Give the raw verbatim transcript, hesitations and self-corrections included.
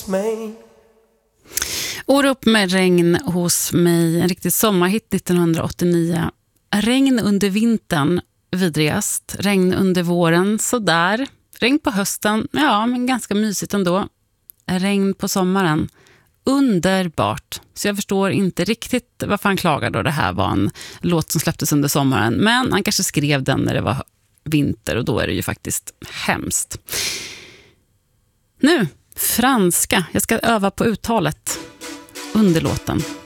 mig. Orup med regn hos mig, en riktig sommarhit nittonhundraåttionio. Regn under vintern, vidrigast. Regn under våren, sådär. Regn på hösten, ja, men ganska mysigt ändå. Regn på sommaren, underbart. Så jag förstår inte riktigt varför han klagar då det här var en låt som släpptes under sommaren. Men han kanske skrev den när det var vinter och då är det ju faktiskt hemskt. Nu, franska. Jag ska öva på uttalet under låten.